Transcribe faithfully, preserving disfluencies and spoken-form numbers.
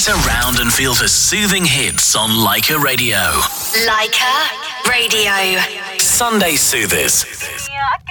Gaze around and feel the soothing hits on Leica Radio. Leica Radio. Sunday Soothers. Yeah,